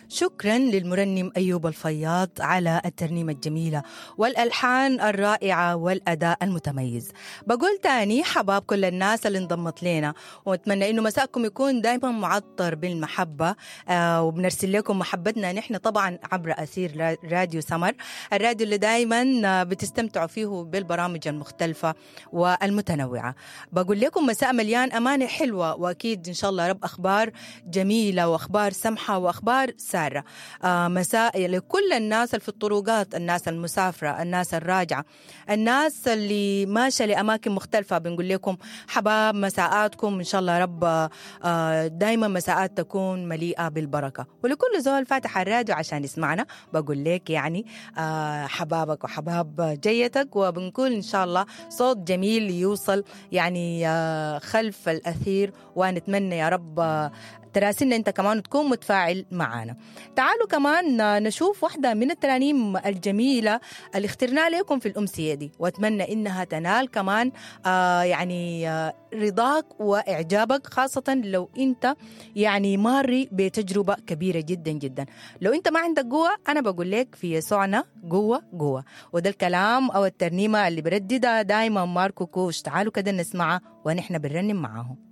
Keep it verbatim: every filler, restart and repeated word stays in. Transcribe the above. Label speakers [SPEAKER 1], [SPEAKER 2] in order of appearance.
[SPEAKER 1] شكرا للمرنم أيوب الفياض على الترنيمة الجميلة والألحان الرائعة والأداء المتميز. بقول تاني حباب كل الناس اللي انضمت لنا، وأتمنى إنه مساءكم يكون دايما معطر بالمحبة، آه وبنرسل لكم محبتنا نحن طبعا عبر أثير راديو سمر، الراديو اللي دايما بتستمتعوا فيه بالبرامج المختلفة والمتنوعة. بقول لكم مساء مليان أمانة حلوة، وأكيد إن شاء الله رب أخبار جميلة وأخبار سمحة وأخبار سارة. آه مساء لكل الناس اللي في الطرقات، الناس المسافرة، الناس الراجعة، الناس اللي ماشية لأماكن مختلفة. بنقول لكم حباب مساءاتكم إن شاء الله رب آه دايما مساءات تكون مليئة بالبركة. ولكل زول فاتح الراديو عشان يسمعنا بقول لك يعني آه حبابك وحباب جيتك، وبنقول إن شاء الله صوت جميل يوصل يعني آه خلف الأثير، ونتمنى يا رب آه تراسلنا انت كمان تكون متفاعل معنا. تعالوا كمان نشوف واحدة من الترانيم الجميلة اللي اخترناها لكم في الأمسية دي، واتمنى انها تنال كمان آه يعني آه رضاك واعجابك، خاصة لو انت يعني ماري بتجربة كبيرة جدا جدا. لو انت ما عندك قوة، انا بقول لك في يسوعنا قوة قوة، وده الكلام او الترنيمة اللي برددها دايما ماركو كوش. تعالوا كده نسمعها ونحن بنرنم معاهم.